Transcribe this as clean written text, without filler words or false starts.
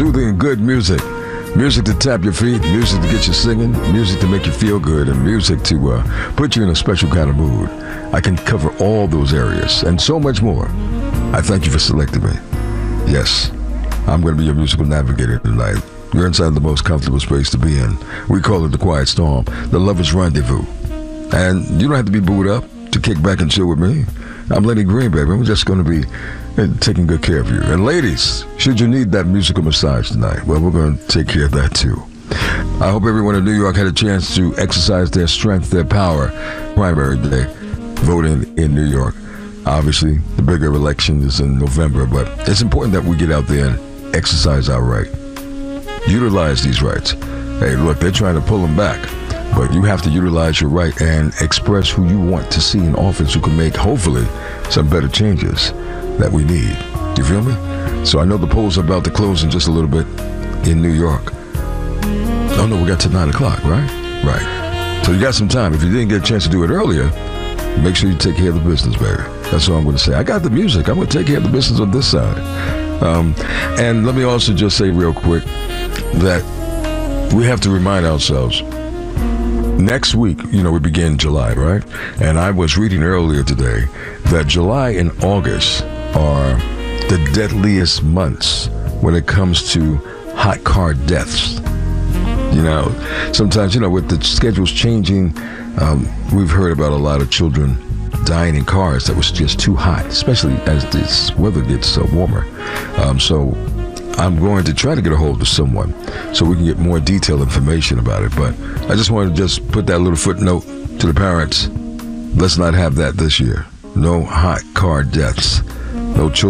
soothing, good music. Music to tap your feet, music to get you singing, music to make you feel good, and music to put you in a special kind of mood. I can cover all those areas and so much more. I thank you for selecting me. Yes, I'm going to be your musical navigator tonight. You're inside the most comfortable space to be in. We call it the Quiet Storm, the Lover's Rendezvous. And you don't have to be booed up to kick back and chill with me. I'm Lenny Green, baby. I'm just going to be taking good care of you. And ladies, should you need that musical massage tonight, well, we're going to take care of that too. I hope everyone in New York had a chance to exercise their strength, their power. Primary day, voting in New York. Obviously, the bigger election is in November, but it's important that we get out there and exercise our right. Utilize these rights. Hey, look, they're trying to pull them back, but you have to utilize your right and express who you want to see in office who can make, hopefully, some better changes that we need. You feel me? So I know the polls are about to close in just a little bit in New York. Oh, no, we got to 9 o'clock, right? Right. So you got some time. If you didn't get a chance to do it earlier, make sure you take care of the business, baby. That's all I'm going to say. I got the music. I'm going to take care of the business on this side. And let me also just say real quick that we have to remind ourselves, next week, we begin July, right? And I was reading earlier today that July and August are the deadliest months when it comes to hot car deaths. Sometimes, with the schedules changing, we've heard about a lot of children dying in cars that was just too hot, especially as this weather gets warmer. So I'm going to try to get a hold of someone so we can get more detailed information about it. But I just wanted to just put that little footnote to the parents. Let's not have that this year. No hot car deaths. No children